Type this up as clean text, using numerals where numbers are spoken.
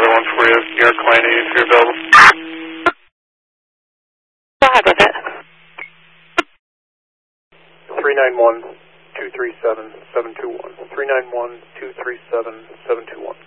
another one for you. New York Line 8 if you're available. Go ahead with it. 391-237-721. 391-237-721.